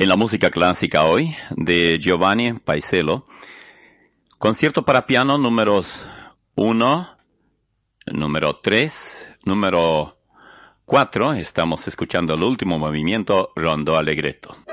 En la música clásica hoy, de Giovanni Paisiello, concierto para piano números 1, número 3, número 4, estamos escuchando el último movimiento, Rondó Allegretto.